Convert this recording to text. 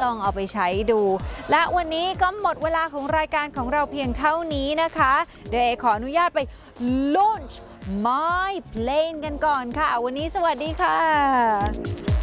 องเอาไปใช้ดูและวันนี้ก็หมดเวลาของรายการของเราเพียงเท่านี้นะคะเดี๋ยวขออนุญาตไป launch my plane กันก่อนค่ะวันนี้สวัสดีค่ะ